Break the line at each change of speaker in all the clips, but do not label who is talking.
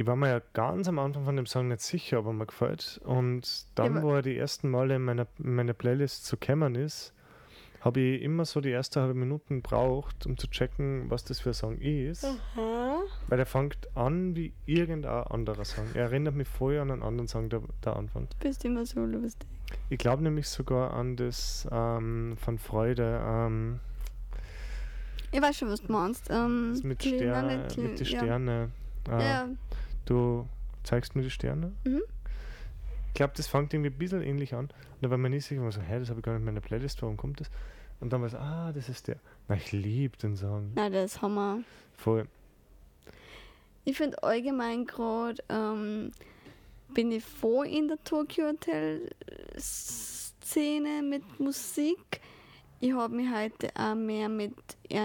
Ich war mir ja ganz am Anfang von dem Song nicht sicher, ob er mir gefällt. Und dann, wo er die ersten Male in meiner Playlist zu kämmern ist, habe ich immer so die ersten halbe Minuten gebraucht, um zu checken, was das für ein Song ist. Weil der fängt an wie irgendein anderer Song. Er erinnert mich voll an einen anderen Song, der anfängt.
Du bist immer so lustig.
Ich glaube nämlich sogar an das von Freude.
Ich weiß schon, was du meinst.
Das mit den Sternen.
Ja.
Du zeigst mir die Sterne?
Mhm.
Ich glaube, das fängt irgendwie ein bisschen ähnlich an. Und da war mir nicht sicher, so, das habe ich gar nicht in meiner Playlist, warum kommt das? Und dann war es, das ist der. Na, ich liebe den Song.
Nein, das ist Hammer.
Voll.
Ich finde allgemein gerade, bin ich voll in der Tokyo Hotel Szene mit Musik. Ich habe mich heute auch mehr mit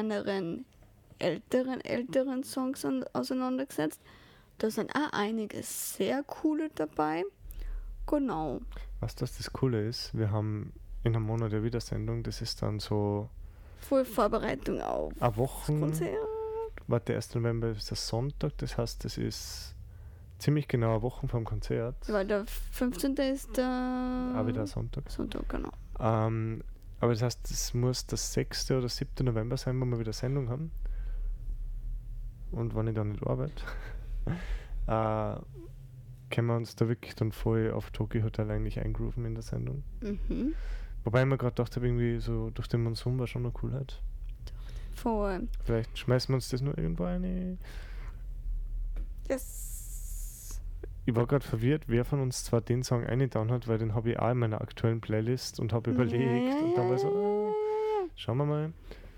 älteren Songs auseinandergesetzt. Da sind auch einige sehr coole dabei. Genau.
Was das Coole ist, wir haben in einem Monat ja wieder Sendung, das ist dann so
Voll Vorbereitung auf
eine Woche.
Konzert.
Der 1. November ist der Sonntag, das heißt, das ist ziemlich genau eine Woche vom Konzert.
Weil der 15. ist der...
Auch wieder ein Sonntag.
Sonntag, genau.
Aber das heißt, es muss der 6. oder 7. November sein, wo wir wieder Sendung haben. Und wenn ich dann nicht arbeite, können wir uns da wirklich dann voll auf Tokyo Hotel eigentlich eingrooven in der Sendung.
Mhm.
Wobei ich mir gerade gedacht habe, irgendwie so durch den Monsun war schon eine Coolheit.
Voll.
Vielleicht schmeißen wir uns das nur irgendwo rein.
Yes.
Ich war gerade verwirrt, wer von uns zwar den Song eingetan hat, weil den habe ich auch in meiner aktuellen Playlist und habe überlegt. Und dann war so, schauen wir mal.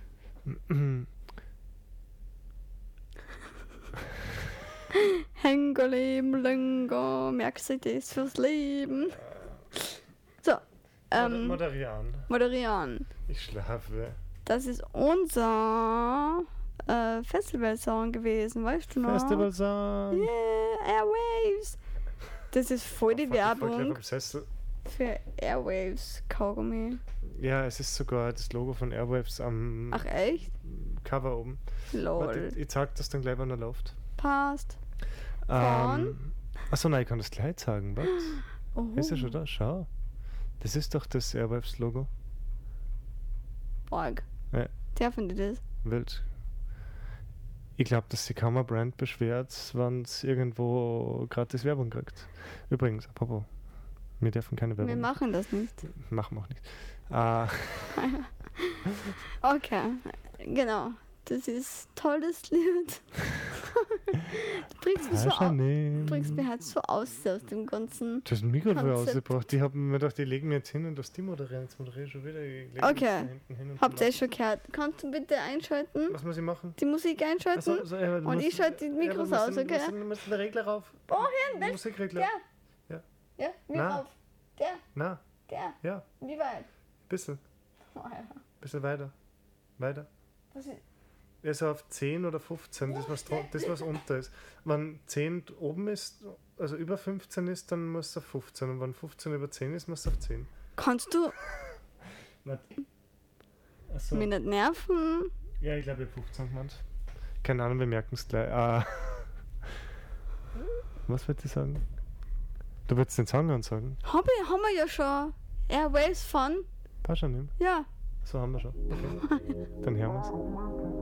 Hänger leben länger, merkst du das fürs Leben? So, moderieren.
Ich schlafe.
Das ist unser Festival-Song gewesen, weißt du noch?
Festival-Song.
Yeah, Airwaves. Das ist voll die Werbung
Für
für Airwaves Kaugummi.
ja, es ist sogar das Logo von Airwaves am
Ach echt?
Cover oben.
Lol.
Warte, ich zeig das dann gleich, wenn er läuft.
Passt.
Achso, nein, ich kann das gleich sagen. Was?
Oh.
Ist ja schon da? Schau. Das ist doch das Airwaves-Logo.
Org.
Ja.
Der findet das.
Wild. Ich glaube, dass die Kammerbrand beschwert, wenn es irgendwo gratis Werbung kriegt. Übrigens, apropos, wir dürfen keine Werbung.
Wir machen das nicht.
Machen wir auch nicht.
Okay, genau. Das ist tolles Lied. Du bringst mich halt so aus dem ganzen.
Du hast ein Mikro
Konzept.
rausgebracht. Die haben mir gedacht, die legen mir jetzt hin und das die moderieren. Jetzt moderiere ich schon wieder. Ich leg
Okay.
das da hinten hin und
Habt ihr schon gehört? Kannst du bitte einschalten?
Was muss ich machen?
Die Musik einschalten? Und ich schalte die Mikros aus, okay?
Du musst den Regler rauf.
Oh, hier,
Den Musikregler.
der.
Ja.
Ja, wie
Na.
rauf. Der,
Na,
der.
ja,
Wie weit?
bisschen.
Oh, ja.
Bisschen weiter. Weiter.
Was ist?
Also auf 10 oder 15, das was unter ist. Wenn 10 oben ist, also über 15 ist, dann muss es auf 15. Und wenn 15 über 10 ist, muss es auf 10.
Kannst du
Achso.
mich nicht nerven?
Ja, ich glaube, ich habe 15 gemeint. Keine Ahnung, wir merken es gleich. Was wollte ich sagen? Du wolltest den Song ansagen?
Haben wir ja schon. Airwaves Fun.
Passt schon, nicht?
Ja.
So haben wir schon. Okay. Dann hören wir es.